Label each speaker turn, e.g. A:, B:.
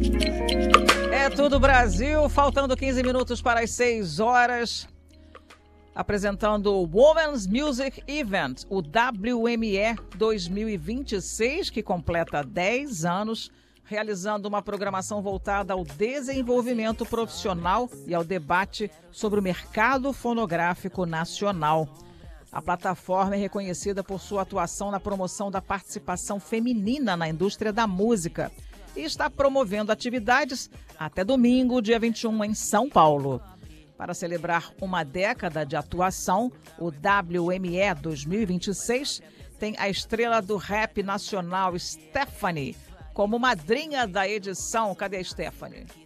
A: É tudo Brasil, faltando 15 minutos para as 6 horas. Apresentando o Women's Music Event, o WME 2026, que completa 10 anos, realizando uma programação voltada ao desenvolvimento profissional e ao debate sobre o mercado fonográfico nacional. A plataforma é reconhecida por sua atuação na promoção da participação feminina na indústria da música e está promovendo atividades até domingo, dia 21, em São Paulo. Para celebrar uma década de atuação, o WME 2026 tem a estrela do rap nacional Stephanie como madrinha da edição. Cadê a Stephanie?